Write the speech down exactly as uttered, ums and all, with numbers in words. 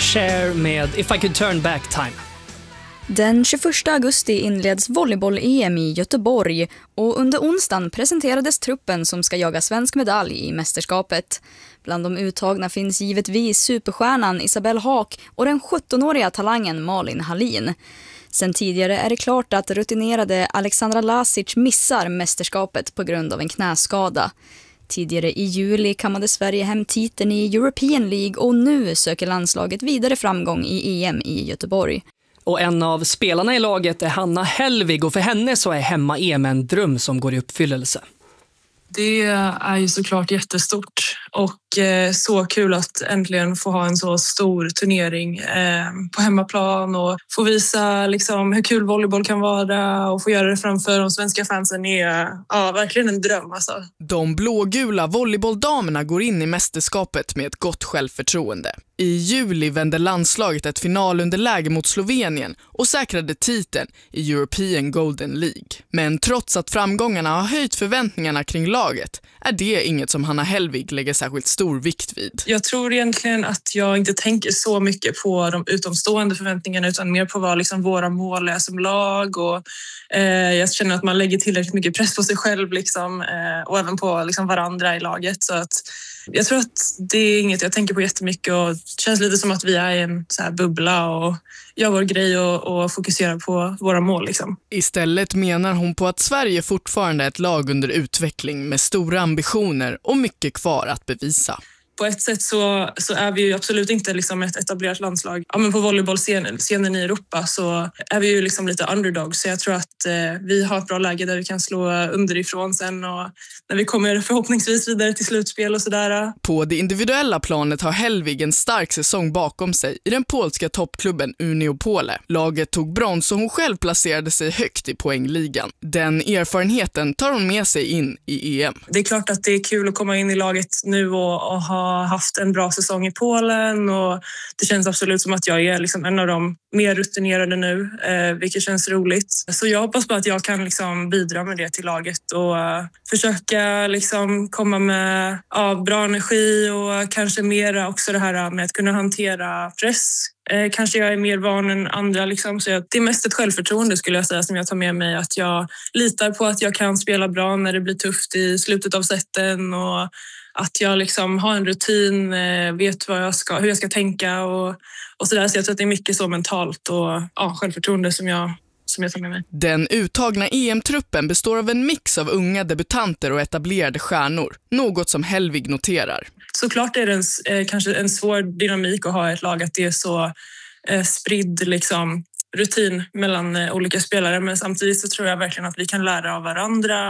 Cher med If I Could Turn Back Time. Den tjugoförsta augusti inleds volleyboll-E M i Göteborg och under onsdagen presenterades truppen som ska jaga svensk medalj i mästerskapet. Bland de uttagna finns givetvis superstjärnan Isabelle Haak och den sjuttonåriga talangen Malin Hallin. Sen tidigare är det klart att rutinerade Alexandra Lasic missar mästerskapet på grund av en knäskada. Tidigare i juli kammade Sverige hem titeln i European League och nu söker landslaget vidare framgång i E M i Göteborg. Och en av spelarna i laget är Hanna Hellvig och för henne så är hemma-E M en dröm som går i uppfyllelse. Det är ju såklart jättestort och eh, så kul att äntligen få ha en så stor turnering eh, på hemmaplan och få visa liksom, hur kul volleyboll kan vara och få göra det framför de svenska fansen är ja, verkligen en dröm. Alltså. De blågula volleybolldamerna går in i mästerskapet med ett gott självförtroende. I juli vände landslaget ett finalunderläge mot Slovenien och säkrade titeln i European Golden League. Men trots att framgångarna har höjt förväntningarna kring laget är det inget som Hanna Hellvig lägger särskilt stor vikt vid. Jag tror egentligen att jag inte tänker så mycket på de utomstående förväntningarna utan mer på vad liksom våra mål är som lag. Och, eh, jag känner att man lägger tillräckligt mycket press på sig själv liksom, eh, och även på liksom, varandra i laget. Så att, jag tror att det är inget jag tänker på jättemycket och det känns lite som att vi är i en så här bubbla och gör vår grej och, och fokuserar på våra mål. Liksom. Istället menar hon på att Sverige fortfarande är ett lag under utveckling med stora ambitioner och mycket kvar att bevisa. På ett sätt så, så är vi ju absolut inte liksom ett etablerat landslag. Ja, men på volleybollscenen i Europa så är vi ju liksom lite underdogs. Så jag tror att eh, vi har ett bra läge där vi kan slå underifrån sen och när vi kommer förhoppningsvis vidare till slutspel och sådär. På det individuella planet har Hellvig en stark säsong bakom sig i den polska toppklubben Unio Pole. Laget tog brons och hon själv placerade sig högt i poängligan. Den erfarenheten tar hon med sig in i E M. Det är klart att det är kul att komma in i laget nu och, och ha haft en bra säsong i Polen och det känns absolut som att jag är liksom en av de mer rutinerade nu, eh, vilket känns roligt. Så jag hoppas på att jag kan liksom bidra med det till laget och uh, försöka liksom komma med uh, bra energi och kanske mera också det här med att kunna hantera press. Eh, kanske jag är mer van än andra. Liksom. Så jag, det är mest ett självförtroende skulle jag säga som jag tar med mig. Att jag litar på att jag kan spela bra när det blir tufft i slutet av setten och att jag liksom har en rutin, vet vad jag ska, hur jag ska tänka och, och sådär. Så jag tror att det är mycket så mentalt och ja, självförtroende som jag, som jag tar med mig. Den uttagna E M-truppen består av en mix av unga debutanter och etablerade stjärnor. Något som Hellvig noterar. Såklart är det en, eh, kanske en svår dynamik att ha ett lag att det är så eh, spridd liksom, rutin mellan eh, olika spelare. Men samtidigt så tror jag verkligen att vi kan lära av varandra